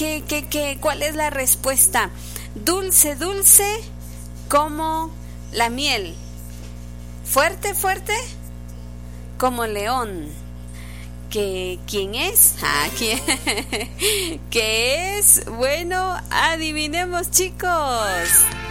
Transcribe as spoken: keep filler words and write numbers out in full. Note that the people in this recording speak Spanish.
qué, qué, qué, ¿cuál es la respuesta? Dulce, dulce como la miel. Fuerte, fuerte como león. ¿Qué, ¿Quién es? Ah, ¿quién? ¿Qué es? Bueno, adivinemos, chicos.